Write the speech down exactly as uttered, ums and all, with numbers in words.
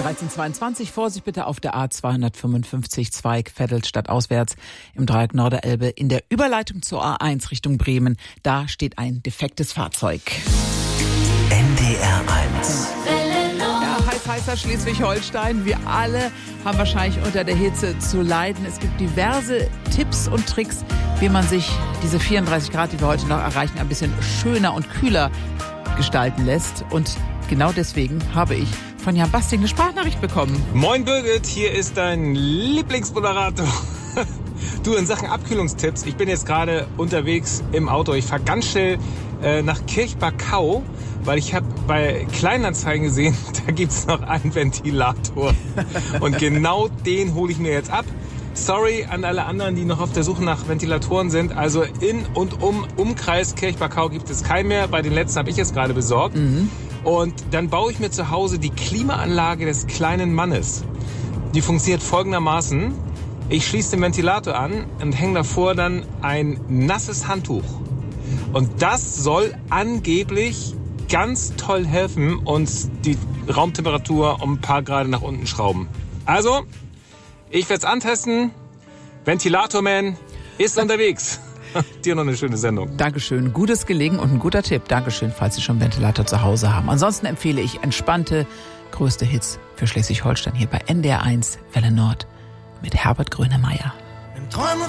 dreizehn Uhr zweiundzwanzig, Vorsicht bitte auf der A zweihundertfünfundfünfzig, Zweig Veddel stadtauswärts im Dreieck Norderelbe in der Überleitung zur A eins Richtung Bremen. Da steht ein defektes Fahrzeug. N D R eins. Ja, heiß, heißer Schleswig-Holstein. Wir alle haben wahrscheinlich unter der Hitze zu leiden. Es gibt diverse Tipps und Tricks, wie man sich diese vierunddreißig Grad, die wir heute noch erreichen, ein bisschen schöner und kühler gestalten lässt. Und genau deswegen habe ich von Jan Basting eine Sprachnachricht bekommen. Moin Birgit, hier ist dein Lieblingsmoderator. Du, in Sachen Abkühlungstipps, ich bin jetzt gerade unterwegs im Auto. Ich fahre ganz schnell äh, nach Kirchbarkau, weil ich habe bei Kleinanzeigen gesehen, da gibt's noch einen Ventilator. Und genau den hole ich mir jetzt ab. Sorry an alle anderen, die noch auf der Suche nach Ventilatoren sind. Also in und um Umkreis Kirchbarkau gibt es keinen mehr. Bei den letzten habe ich jetzt gerade besorgt. Mhm. Und dann baue ich mir zu Hause die Klimaanlage des kleinen Mannes. Die funktioniert folgendermaßen. Ich schließe den Ventilator an und hänge davor dann ein nasses Handtuch. Und das soll angeblich ganz toll helfen, uns die Raumtemperatur um ein paar Grad nach unten schrauben. Also, ich werde es antesten. Ventilatorman ist unterwegs. Dir noch eine schöne Sendung. Dankeschön. Gutes Gelegen und ein guter Tipp. Dankeschön, falls Sie schon einen Ventilator zu Hause haben. Ansonsten empfehle ich entspannte, größte Hits für Schleswig-Holstein hier bei N D R eins Welle Nord mit Herbert Grönemeyer. Träume